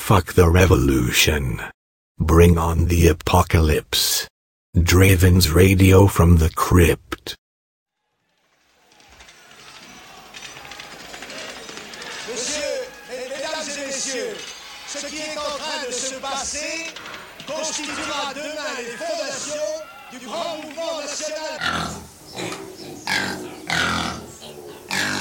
Fuck the revolution. Bring on the apocalypse. Draven's Radio from the Crypt. Mesdames et messieurs, ce qui est en train de se passer constituera demain les fondations du grand mouvement national.